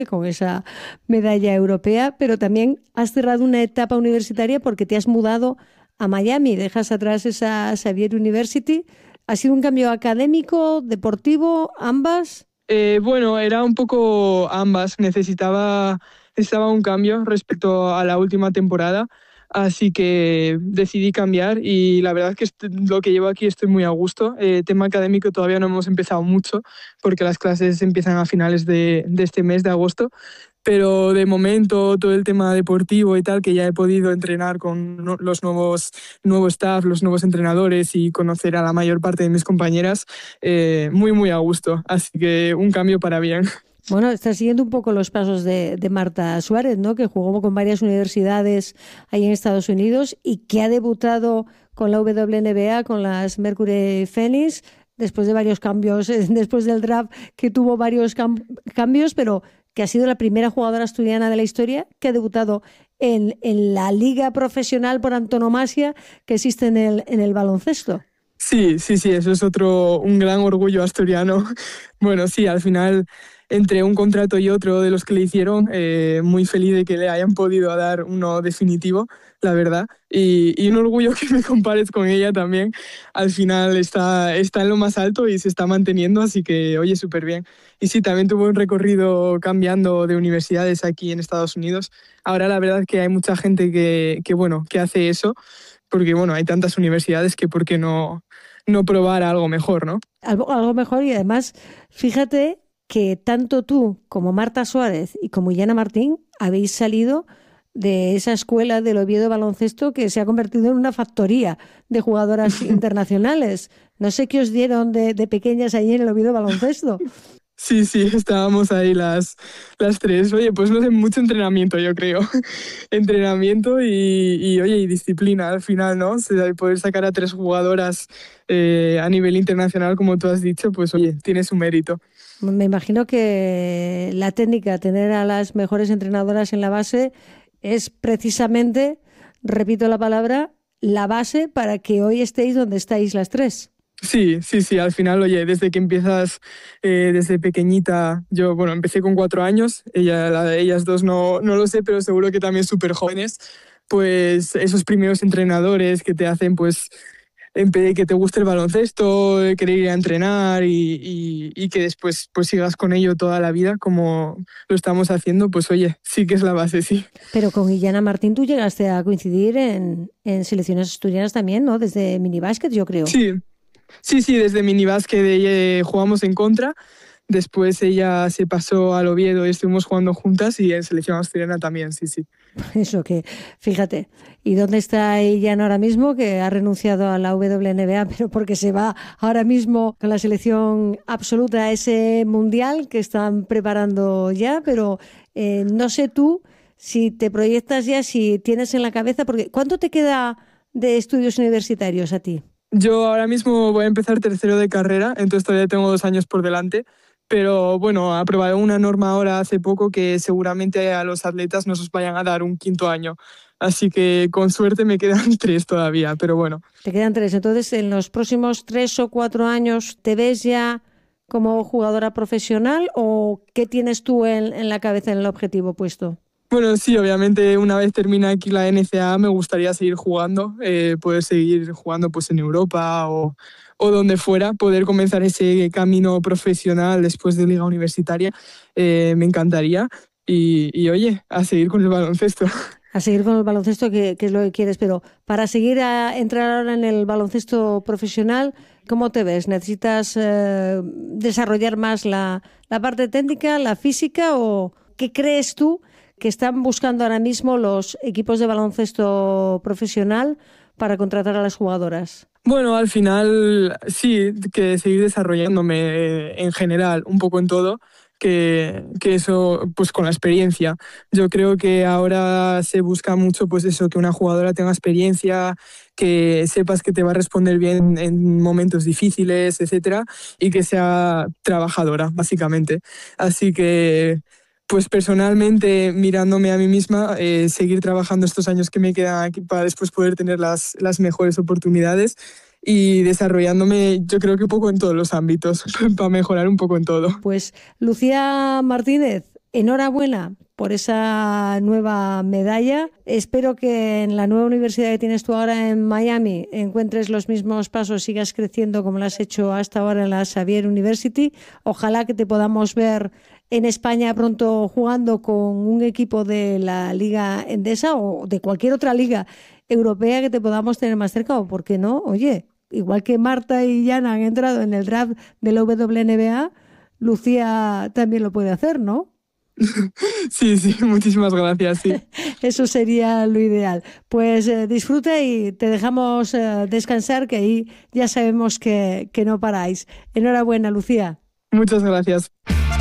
con esa medalla europea, pero también has cerrado una etapa universitaria porque te has mudado a Miami, dejas atrás esa Xavier University. ¿Ha sido un cambio académico, deportivo, ambas? Bueno, era un poco ambas. Necesitaba un cambio respecto a la última temporada, así que decidí cambiar y la verdad es que lo que llevo aquí estoy muy a gusto. Tema académico todavía no hemos empezado mucho porque las clases empiezan a finales de este mes de agosto, pero de momento todo el tema deportivo y tal, que ya he podido entrenar con los nuevos staff, los nuevos entrenadores y conocer a la mayor parte de mis compañeras, muy, muy a gusto. Así que un cambio para bien. Bueno, estás siguiendo un poco los pasos de Marta Suárez, ¿no? Que jugó con varias universidades ahí en Estados Unidos y que ha debutado con la WNBA, con las Mercury Phoenix, después de varios cambios, después del draft que tuvo varios cambios, pero que ha sido la primera jugadora asturiana de la historia que ha debutado en la liga profesional por antonomasia que existe en el baloncesto. Sí, sí, sí, eso es un gran orgullo asturiano. Bueno, sí, al final, entre un contrato y otro de los que le hicieron, muy feliz de que le hayan podido dar uno definitivo, la verdad. Y un orgullo que me compares con ella también. Al final está en lo más alto y se está manteniendo, así que, oye, súper bien. Y sí, también tuvo un recorrido cambiando de universidades aquí en Estados Unidos. Ahora la verdad es que hay mucha gente que hace eso, porque, bueno, hay tantas universidades que por qué no probar algo mejor, ¿no? Algo mejor y además, fíjate que tanto tú como Marta Suárez y como Illana Martín habéis salido de esa escuela del Oviedo Baloncesto que se ha convertido en una factoría de jugadoras internacionales. No sé qué os dieron de pequeñas ahí en el Oviedo Baloncesto. Sí, sí, estábamos ahí las tres. Oye, pues no sé, mucho entrenamiento, yo creo. Entrenamiento oye, y disciplina al final, ¿no? Poder sacar a 3 jugadoras a nivel internacional, como tú has dicho, pues oye, tiene su mérito. Me imagino que la técnica, tener a las mejores entrenadoras en la base, es precisamente, repito la palabra, la base para que hoy estéis donde estáis las tres. Sí, sí, sí, al final, oye, desde que empiezas desde pequeñita, yo, bueno, empecé con 4 años, ellas dos no lo sé, pero seguro que también súper jóvenes, pues esos primeros entrenadores que te hacen, pues, que te guste el baloncesto, querer ir a entrenar y que después pues sigas con ello toda la vida, como lo estamos haciendo, pues oye, sí que es la base, sí. Pero con Illana Martín tú llegaste a coincidir en selecciones asturianas también, ¿no? Desde minibásquet, yo creo. Sí. Sí, sí, desde minibásquet jugamos en contra. Después ella se pasó al Oviedo y estuvimos jugando juntas y en selección asturiana también, sí, sí. Eso que, fíjate, ¿y dónde está Illana ahora mismo? Que ha renunciado a la WNBA, pero porque se va ahora mismo con la selección absoluta a ese mundial que están preparando ya, pero no sé tú si te proyectas ya, si tienes en la cabeza, porque ¿cuánto te queda de estudios universitarios a ti? Yo ahora mismo voy a empezar tercero de carrera, entonces todavía tengo 2 años por delante. Pero bueno, aprobaron una norma ahora hace poco que seguramente a los atletas nos vayan a dar un 5.º año. Así que con suerte me quedan 3 todavía, pero bueno. Te quedan 3. Entonces, en los próximos 3 o 4 años, ¿te ves ya como jugadora profesional o qué tienes tú en la cabeza, en el objetivo puesto? Bueno, sí, obviamente una vez termine aquí la NCAA me gustaría seguir jugando, poder seguir jugando pues en Europa o donde fuera, poder comenzar ese camino profesional después de liga universitaria, me encantaría. Oye, a seguir con el baloncesto. A seguir con el baloncesto, que es lo que quieres, pero para seguir a entrar ahora en el baloncesto profesional, ¿cómo te ves? ¿Necesitas desarrollar más la parte técnica, la física o qué crees tú que están buscando ahora mismo los equipos de baloncesto profesional para contratar a las jugadoras? Bueno, al final sí, que seguir desarrollándome en general, un poco en todo, que eso, pues con la experiencia. Yo creo que ahora se busca mucho, pues eso, que una jugadora tenga experiencia, que sepas que te va a responder bien en momentos difíciles, etcétera, y que sea trabajadora, básicamente. Así que pues personalmente, mirándome a mí misma, seguir trabajando estos años que me quedan aquí para después poder tener las mejores oportunidades y desarrollándome, yo creo que un poco en todos los ámbitos, para mejorar un poco en todo. Pues Lucía Martínez, enhorabuena por esa nueva medalla. Espero que en la nueva universidad que tienes tú ahora en Miami encuentres los mismos pasos, sigas creciendo como lo has hecho hasta ahora en la Xavier University. Ojalá que te podamos ver en España pronto jugando con un equipo de la Liga Endesa o de cualquier otra liga europea que te podamos tener más cerca, o por qué no, oye, igual que Marta y Yana han entrado en el draft de la WNBA, Lucía también lo puede hacer, ¿no? Sí, muchísimas gracias, sí. Eso sería lo ideal. Pues disfruta y te dejamos descansar, que ahí ya sabemos que no paráis. Enhorabuena, Lucía. Muchas gracias.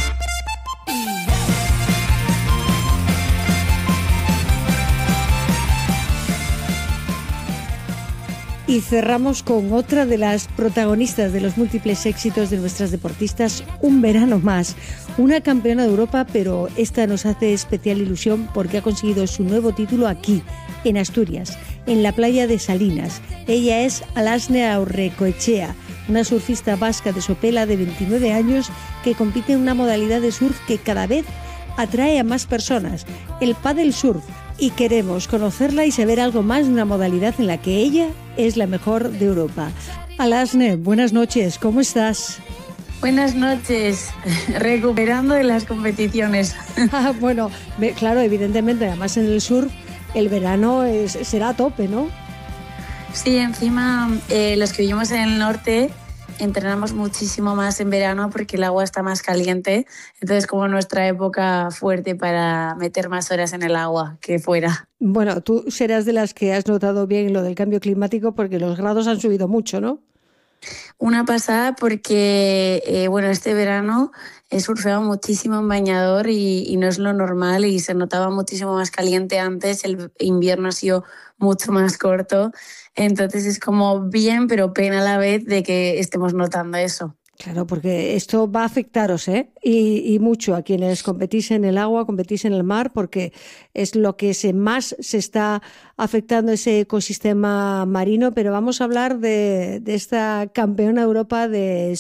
Y cerramos con otra de las protagonistas de los múltiples éxitos de nuestras deportistas, un verano más. Una campeona de Europa, pero esta nos hace especial ilusión porque ha conseguido su nuevo título aquí, en Asturias, en la playa de Salinas. Ella es Alasne Aurrecoechea, una surfista vasca de Sopela de 29 años que compite en una modalidad de surf que cada vez atrae a más personas, el paddle surf. Y queremos conocerla y saber algo más de una modalidad en la que ella es la mejor de Europa. Alasne, buenas noches, ¿cómo estás? Buenas noches, recuperando de las competiciones. Bueno, claro, evidentemente, además en el surf el verano será a tope, ¿no? Sí, encima los que vivimos en el norte entrenamos muchísimo más en verano porque el agua está más caliente, entonces como nuestra época fuerte para meter más horas en el agua que fuera. Bueno, tú serás de las que has notado bien lo del cambio climático porque los grados han subido mucho, ¿no? Una pasada porque, este verano he surfeado muchísimo en bañador y no es lo normal y se notaba muchísimo más caliente antes, el invierno ha sido mucho más corto, entonces es como bien pero pena a la vez de que estemos notando eso. Claro, porque esto va a afectaros, y mucho a quienes competís en el agua, competís en el mar, porque es lo que más se está afectando ese ecosistema marino. Pero vamos a hablar de esta campeona de Europa de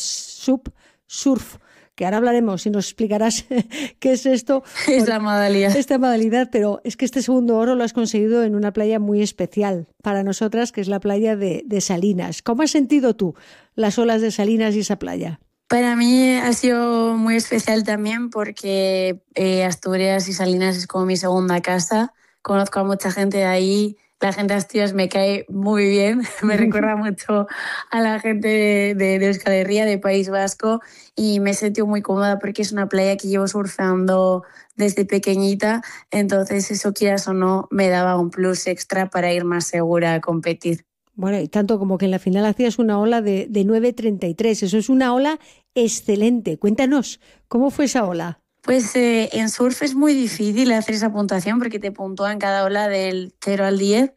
surf, que ahora hablaremos y nos explicarás qué es esto. Es la modalidad. Esta modalidad, pero es que este segundo oro lo has conseguido en una playa muy especial para nosotras, que es la playa de Salinas. ¿Cómo has sentido tú las olas de Salinas y esa playa? Para mí ha sido muy especial también porque Asturias y Salinas es como mi segunda casa. Conozco a mucha gente de ahí. La gente de Asturias me cae muy bien, me recuerda mucho a la gente de Euskal Herria, de País Vasco, y me he sentido muy cómoda porque es una playa que llevo surfeando desde pequeñita, entonces eso, quieras o no, me daba un plus extra para ir más segura a competir. Bueno, y tanto como que en la final hacías una ola de 9.33, eso es una ola excelente. Cuéntanos, ¿cómo fue esa ola? Pues en surf es muy difícil hacer esa puntuación porque te puntúan cada ola del 0 al 10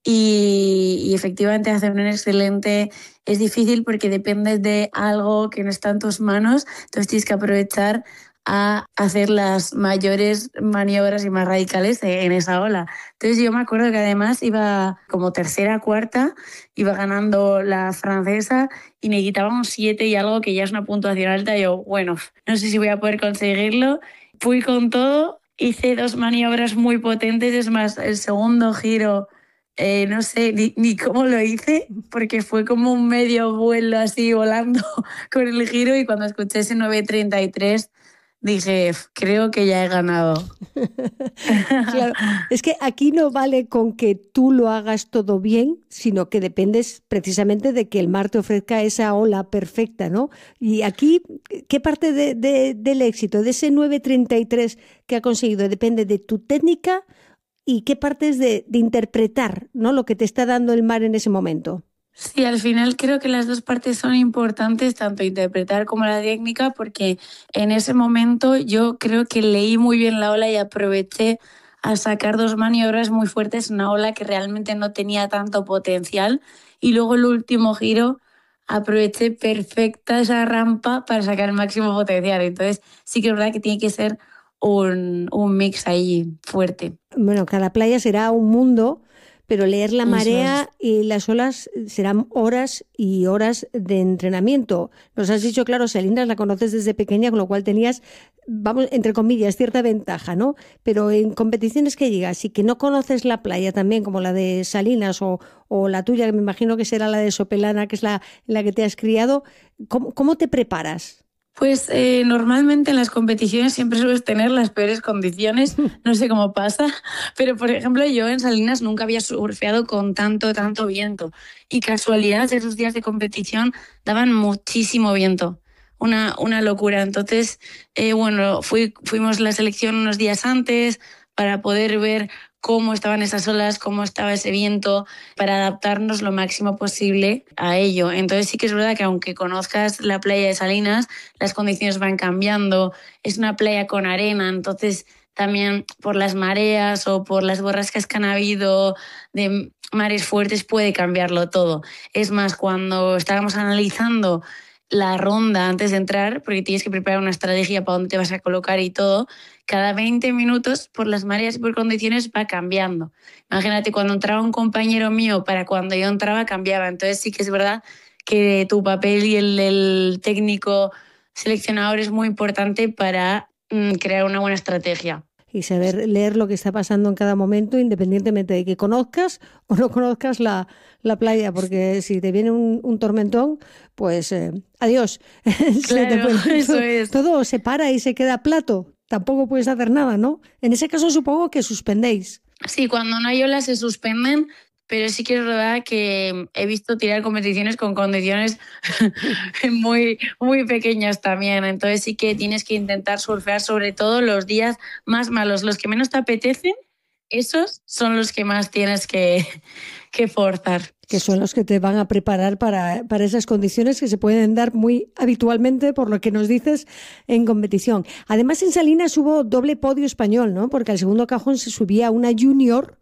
y efectivamente hacer un excelente es difícil porque dependes de algo que no está en tus manos, entonces tienes que aprovechar a hacer las mayores maniobras y más radicales en esa ola. Entonces yo me acuerdo que además iba como tercera, cuarta, iba ganando la francesa y me quitaba un 7 y algo que ya es una puntuación alta. Yo, bueno, no sé si voy a poder conseguirlo. Fui con todo, hice 2 maniobras muy potentes, es más, el segundo giro, no sé ni cómo lo hice, porque fue como un medio vuelo así volando con el giro y cuando escuché ese 9.33 dije, creo que ya he ganado. Claro, es que aquí no vale con que tú lo hagas todo bien, sino que dependes precisamente de que el mar te ofrezca esa ola perfecta, ¿no? Y aquí, ¿qué parte del éxito, de ese 9.33 que ha conseguido, depende de tu técnica y qué parte es de interpretar, ¿no?, lo que te está dando el mar en ese momento? Sí, al final creo que las dos partes son importantes, tanto interpretar como la técnica, porque en ese momento yo creo que leí muy bien la ola y aproveché a sacar 2 maniobras muy fuertes, una ola que realmente no tenía tanto potencial, y luego el último giro aproveché perfecta esa rampa para sacar el máximo potencial. Entonces sí que es verdad que tiene que ser un mix ahí fuerte. Bueno, cada playa será un mundo, pero leer la marea y las olas serán horas y horas de entrenamiento. Nos has dicho, claro, Salinas la conoces desde pequeña, con lo cual tenías vamos, entre comillas, cierta ventaja, ¿no? Pero en competiciones que llegas y que no conoces la playa también, como la de Salinas o la tuya, que me imagino que será la de Sopelana, que es la que te has criado, ¿cómo te preparas? Pues normalmente en las competiciones siempre sueles tener las peores condiciones, no sé cómo pasa, pero por ejemplo yo en Salinas nunca había surfeado con tanto viento y casualidad esos días de competición daban muchísimo viento, una locura. Entonces, fuimos la selección unos días antes para poder ver cómo estaban esas olas, cómo estaba ese viento, para adaptarnos lo máximo posible a ello. Entonces sí que es verdad que aunque conozcas la playa de Salinas, las condiciones van cambiando, es una playa con arena, entonces también por las mareas o por las borrascas que han habido de mares fuertes puede cambiarlo todo. Es más, cuando estábamos analizando la ronda antes de entrar, porque tienes que preparar una estrategia para dónde te vas a colocar y todo, cada 20 minutos por las mareas y por condiciones va cambiando. Imagínate, cuando entraba un compañero mío, para cuando yo entraba cambiaba. Entonces sí que es verdad que tu papel y el del técnico seleccionador es muy importante para crear una buena estrategia. Y saber leer lo que está pasando en cada momento, independientemente de que conozcas o no conozcas la playa, porque si te viene un tormentón, pues adiós. Claro, eso es. Todo se para y se queda plato. Tampoco puedes hacer nada, ¿no? En ese caso supongo que suspendéis. Sí, cuando no hay olas se suspenden, pero sí que es verdad que he visto tirar competiciones con condiciones muy, muy pequeñas también. Entonces sí que tienes que intentar surfear sobre todo los días más malos, los que menos te apetecen, esos son los que más tienes que forzar. Que son los que te van a preparar para esas condiciones que se pueden dar muy habitualmente, por lo que nos dices, en competición. Además, en Salinas hubo doble podio español, ¿no? Porque al segundo cajón se subía una junior,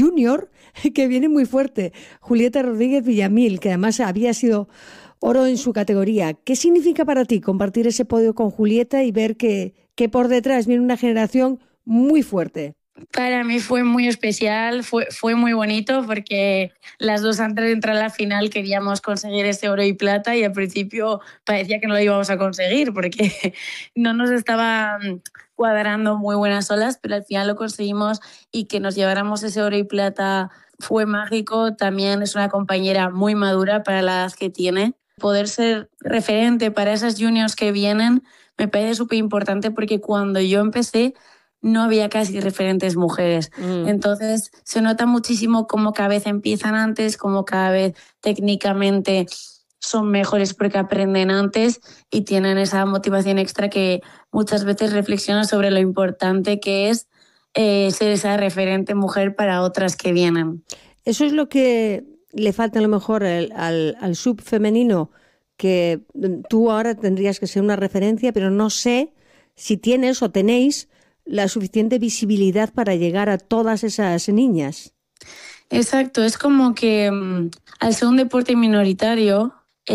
que viene muy fuerte, Julieta Rodríguez Villamil, que además había sido oro en su categoría. ¿Qué significa para ti compartir ese podio con Julieta y ver que por detrás viene una generación muy fuerte? Para mí fue muy especial, fue muy bonito porque las dos antes de entrar a la final queríamos conseguir ese oro y plata y al principio parecía que no lo íbamos a conseguir porque no nos estaban cuadrando muy buenas olas, pero al final lo conseguimos y que nos lleváramos ese oro y plata fue mágico. También es una compañera muy madura para la edad que tiene. Poder ser referente para esas juniors que vienen me parece súper importante porque cuando yo empecé no había casi referentes mujeres. Entonces se nota muchísimo cómo cada vez empiezan antes, cómo cada vez técnicamente son mejores porque aprenden antes y tienen esa motivación extra que muchas veces reflexionan sobre lo importante que es ser esa referente mujer para otras que vienen. Eso es lo que le falta a lo mejor al sub femenino, que tú ahora tendrías que ser una referencia, pero no sé si tienes o tenéis la suficiente visibilidad para llegar a todas esas niñas. Exacto, es como que al ser un deporte minoritario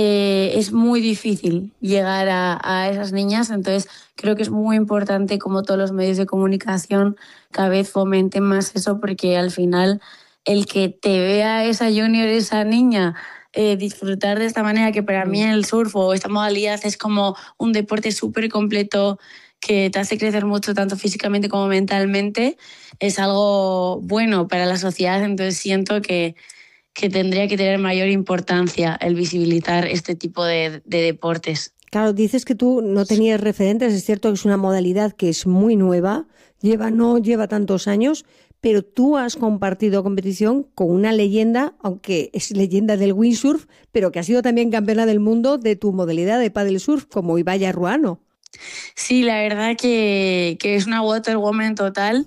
es muy difícil llegar a esas niñas, entonces creo que es muy importante como todos los medios de comunicación cada vez fomenten más eso, porque al final el que te vea esa junior, esa niña, disfrutar de esta manera, que para mí el surf o esta modalidad es como un deporte súper completo que te hace crecer mucho tanto físicamente como mentalmente, es algo bueno para la sociedad. Entonces siento que tendría que tener mayor importancia el visibilizar este tipo de deportes. Claro, dices que tú no tenías referentes, es cierto que es una modalidad que es muy nueva, no lleva tantos años, pero tú has compartido competición con una leyenda, aunque es leyenda del windsurf, pero que ha sido también campeona del mundo de tu modalidad de paddle surf, como Ibaya Ruano. Sí, la verdad que es una water woman total.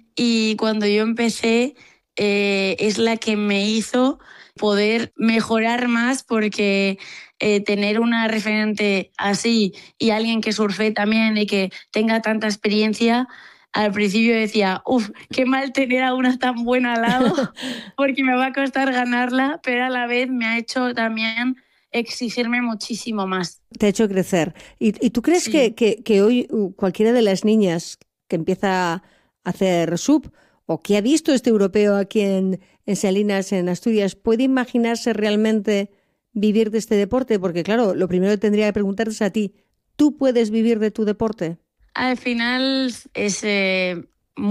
Y cuando yo empecé es la que me hizo poder mejorar más, porque tener una referente así y alguien que surfe también y que tenga tanta experiencia, al principio decía, qué mal tener a una tan buena al lado porque me va a costar ganarla, pero a la vez me ha hecho también exigirme muchísimo más. Te ha hecho crecer. ¿Y tú crees que hoy cualquiera de las niñas que empieza a hacer sub o que ha visto este europeo aquí en Salinas, en Asturias, puede imaginarse realmente vivir de este deporte? Porque claro, lo primero que tendría que preguntarte es a ti, ¿tú puedes vivir de tu deporte? Al final es